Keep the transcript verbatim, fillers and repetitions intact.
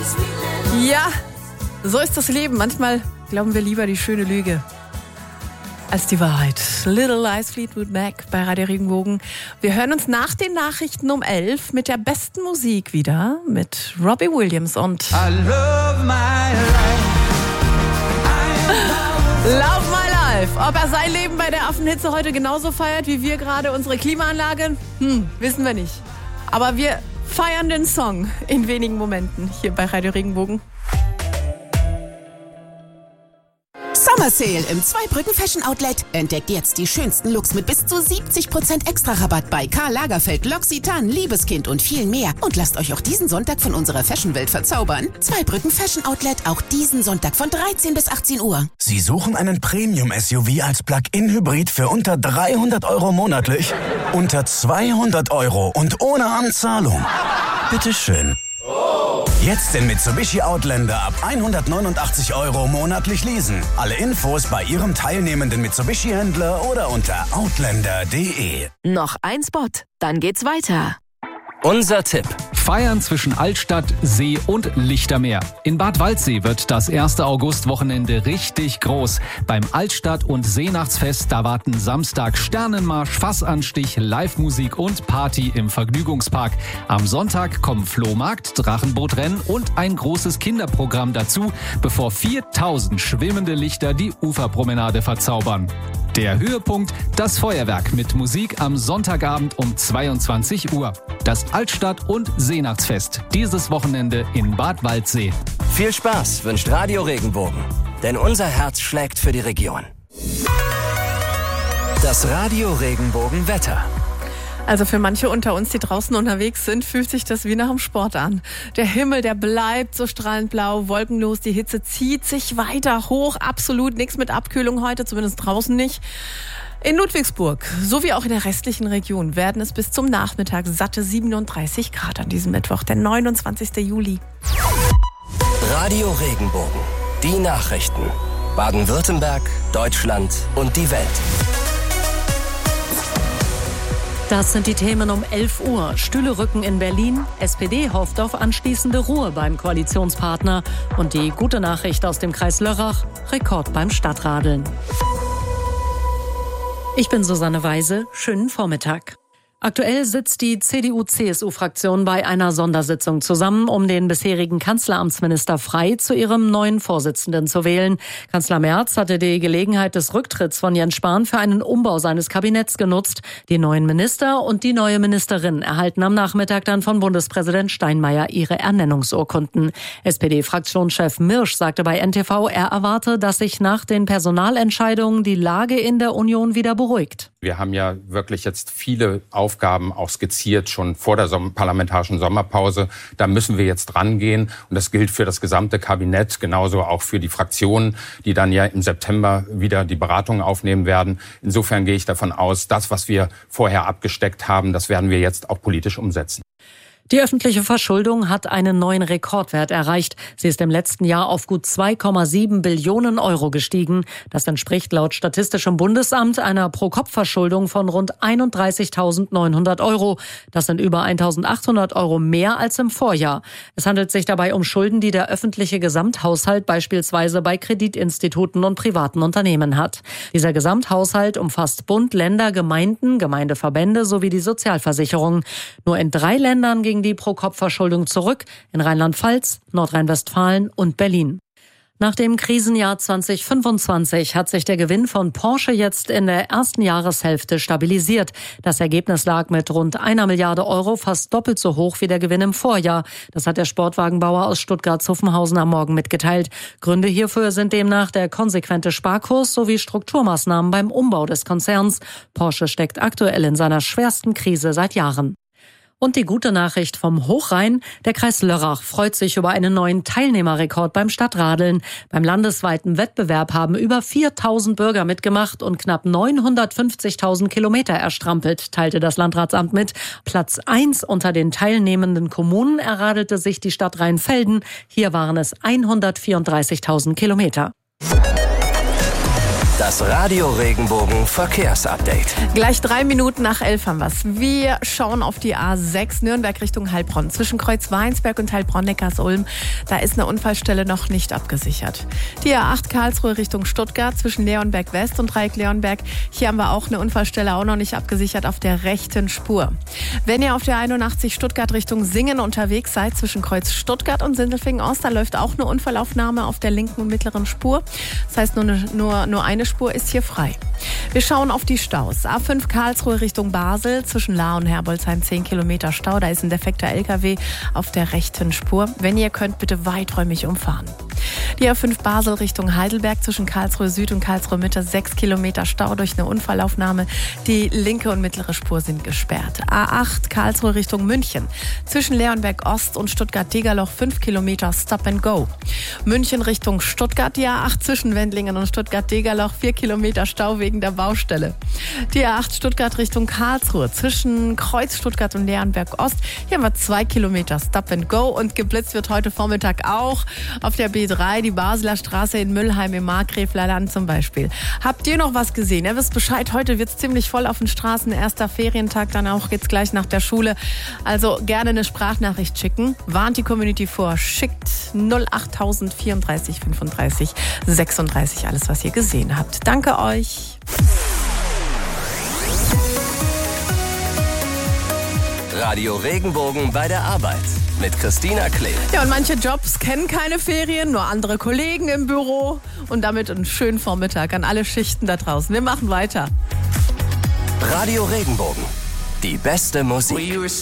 Ja, so ist das Leben. Manchmal glauben wir lieber die schöne Lüge als die Wahrheit. Little Lies, Fleetwood Mac bei Radio Regenbogen. Wir hören uns nach den Nachrichten um elf mit der besten Musik wieder mit Robbie Williams und I love my life. Love My Life. Ob er sein Leben bei der Affenhitze heute genauso feiert wie wir gerade unsere Klimaanlage? Hm, wissen wir nicht. Aber wir feiern den Song in wenigen Momenten hier bei Radio Regenbogen. Summer Sale im Zweibrücken Fashion Outlet. Entdeckt jetzt die schönsten Looks mit bis zu siebzig Prozent Extra-Rabatt bei Karl Lagerfeld, L'Occitane, Liebeskind und viel mehr. Und lasst euch auch diesen Sonntag von unserer Fashion-Welt verzaubern. Zweibrücken Fashion Outlet, auch diesen Sonntag von dreizehn bis achtzehn Uhr. Sie suchen einen Premium-S U V als Plug-in-Hybrid für unter dreihundert Euro monatlich? Unter zweihundert Euro und ohne Anzahlung? Bitteschön. Jetzt den Mitsubishi Outlander ab hundertneunundachtzig Euro monatlich leasen. Alle Infos bei Ihrem teilnehmenden Mitsubishi-Händler oder unter outlander punkt de. Noch ein Spot, dann geht's weiter. Unser Tipp. Feiern zwischen Altstadt, See und Lichtermeer. In Bad Waldsee wird das erste Augustwochenende richtig groß. Beim Altstadt- und Seenachtsfest, da warten Samstag Sternenmarsch, Fassanstich, Live-Musik und Party im Vergnügungspark. Am Sonntag kommen Flohmarkt, Drachenbootrennen und ein großes Kinderprogramm dazu, bevor viertausend schwimmende Lichter die Uferpromenade verzaubern. Der Höhepunkt, das Feuerwerk mit Musik am Sonntagabend um zweiundzwanzig Uhr. Das Altstadt- und Seenachtsfest, dieses Wochenende in Bad Waldsee. Viel Spaß wünscht Radio Regenbogen, denn unser Herz schlägt für die Region. Das Radio Regenbogen Wetter. Also für manche unter uns, die draußen unterwegs sind, fühlt sich das wie nach dem Sport an. Der Himmel, der bleibt so strahlend blau, wolkenlos, die Hitze zieht sich weiter hoch, absolut nichts mit Abkühlung heute, zumindest draußen nicht. In Ludwigsburg, sowie auch in der restlichen Region, werden es bis zum Nachmittag satte siebenunddreißig Grad an diesem Mittwoch, der neunundzwanzigsten Juli. Radio Regenbogen, die Nachrichten. Baden-Württemberg, Deutschland und die Welt. Das sind die Themen um elf Uhr. Stühle rücken in Berlin. S P D hofft auf anschließende Ruhe beim Koalitionspartner. Und die gute Nachricht aus dem Kreis Lörrach: Rekord beim Stadtradeln. Ich bin Susanne Weise. Schönen Vormittag. Aktuell sitzt die C D U C S U-Fraktion bei einer Sondersitzung zusammen, um den bisherigen Kanzleramtsminister Frey zu ihrem neuen Vorsitzenden zu wählen. Kanzler Merz hatte die Gelegenheit des Rücktritts von Jens Spahn für einen Umbau seines Kabinetts genutzt. Die neuen Minister und die neue Ministerin erhalten am Nachmittag dann von Bundespräsident Steinmeier ihre Ernennungsurkunden. S P D-Fraktionschef Mirsch sagte bei N T V, er erwarte, dass sich nach den Personalentscheidungen die Lage in der Union wieder beruhigt. Wir haben ja wirklich jetzt viele Aufgaben auch skizziert, schon vor der Som- parlamentarischen Sommerpause. Da müssen wir jetzt rangehen. Und das gilt für das gesamte Kabinett, genauso auch für die Fraktionen, die dann ja im September wieder die Beratungen aufnehmen werden. Insofern gehe ich davon aus, das, was wir vorher abgesteckt haben, das werden wir jetzt auch politisch umsetzen. Die öffentliche Verschuldung hat einen neuen Rekordwert erreicht. Sie ist im letzten Jahr auf gut zwei Komma sieben Billionen Euro gestiegen. Das entspricht laut Statistischem Bundesamt einer Pro-Kopf-Verschuldung von rund einunddreißigtausendneunhundert Euro. Das sind über eintausendachthundert Euro mehr als im Vorjahr. Es handelt sich dabei um Schulden, die der öffentliche Gesamthaushalt beispielsweise bei Kreditinstituten und privaten Unternehmen hat. Dieser Gesamthaushalt umfasst Bund, Länder, Gemeinden, Gemeindeverbände sowie die Sozialversicherung. Nur in drei Ländern ging die Pro-Kopf-Verschuldung zurück, in Rheinland-Pfalz, Nordrhein-Westfalen und Berlin. Nach dem Krisenjahr zwanzig fünfundzwanzig hat sich der Gewinn von Porsche jetzt in der ersten Jahreshälfte stabilisiert. Das Ergebnis lag mit rund einer Milliarde Euro fast doppelt so hoch wie der Gewinn im Vorjahr. Das hat der Sportwagenbauer aus Stuttgart-Zuffenhausen am Morgen mitgeteilt. Gründe hierfür sind demnach der konsequente Sparkurs sowie Strukturmaßnahmen beim Umbau des Konzerns. Porsche steckt aktuell in seiner schwersten Krise seit Jahren. Und die gute Nachricht vom Hochrhein: Der Kreis Lörrach freut sich über einen neuen Teilnehmerrekord beim Stadtradeln. Beim landesweiten Wettbewerb haben über viertausend Bürger mitgemacht und knapp neunhundertfünfzigtausend Kilometer erstrampelt, teilte das Landratsamt mit. Platz eins unter den teilnehmenden Kommunen erradelte sich die Stadt Rheinfelden. Hier waren es hundertvierunddreißigtausend Kilometer. Das Das Radio Regenbogen Verkehrsupdate. Gleich drei Minuten nach elf haben wir's. Wir schauen auf die A sechs Nürnberg Richtung Heilbronn. Zwischen Kreuz-Weinsberg und Heilbronn-Neckarsulm. Da ist eine Unfallstelle noch nicht abgesichert. Die A acht Karlsruhe Richtung Stuttgart zwischen Leonberg West und Dreieck Leonberg. Hier haben wir auch eine Unfallstelle, auch noch nicht abgesichert auf der rechten Spur. Wenn ihr auf der einundachtzig Stuttgart Richtung Singen unterwegs seid, zwischen Kreuz Stuttgart und Sindelfingen-Ost, da läuft auch eine Unfallaufnahme auf der linken und mittleren Spur. Das heißt, nur eine, nur, nur eine Spur ist hier frei. Wir schauen auf die Staus. A fünf Karlsruhe Richtung Basel, zwischen Lahr und Herbolzheim zehn Kilometer Stau. Da ist ein defekter L K W auf der rechten Spur. Wenn ihr könnt, bitte weiträumig umfahren. Die A fünf Basel Richtung Heidelberg, zwischen Karlsruhe Süd und Karlsruhe Mitte sechs Kilometer Stau durch eine Unfallaufnahme. Die linke und mittlere Spur sind gesperrt. A acht Karlsruhe Richtung München, zwischen Leonberg Ost und Stuttgart-Degerloch fünf Kilometer Stop and Go. München Richtung Stuttgart, die A acht zwischen Wendlingen und Stuttgart-Degerloch vier Kilometer Stau wegen der Baustelle. Die A acht Stuttgart Richtung Karlsruhe, zwischen Kreuz Stuttgart und Leonberg Ost. Hier haben wir zwei Kilometer Stop and Go und geblitzt wird heute Vormittag auch auf der B drei, die Basler Straße in Müllheim im Markgräfler Land zum Beispiel. Habt ihr noch was gesehen? Ihr wisst Bescheid, heute wird es ziemlich voll auf den Straßen. Erster Ferientag, dann auch geht's gleich nach der Schule. Also gerne eine Sprachnachricht schicken. Warnt die Community vor. Schickt null acht tausend vierunddreißig fünfunddreißig sechsunddreißig alles, was ihr gesehen habt. Danke euch. Radio Regenbogen bei der Arbeit mit Christina Klee. Ja, und manche Jobs kennen keine Ferien, nur andere Kollegen im Büro. Und damit einen schönen Vormittag an alle Schichten da draußen. Wir machen weiter. Radio Regenbogen. Die beste Musik.